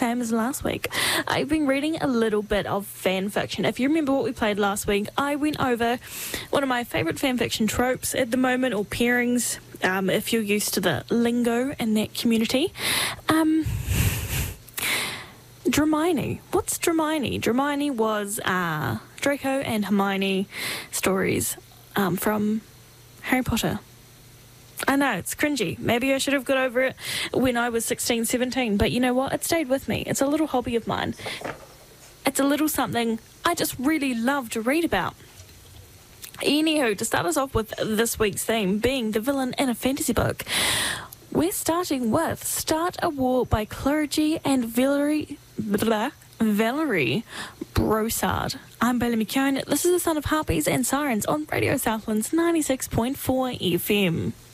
same as last week. I've been reading a little bit of fan fiction. If you remember what we played last week, I went over one of my favourite fan fiction tropes at the moment, or pairings, if you're used to the lingo in that community. Dramini. What's Dramini? Dramini was Draco and Hermione stories from Harry Potter. I know, it's cringy. Maybe I should have got over it when I was 16, 17, but you know what? It stayed with me. It's a little hobby of mine. It's a little something I just really love to read about. Anywho, to start us off with this week's theme being the villain in a fantasy book, we're starting with Start a War by Clergy and Valerie Brossard. I'm Bailey McKeown. This is the Son of Harpies and Sirens on Radio Southlands 96.4 FM.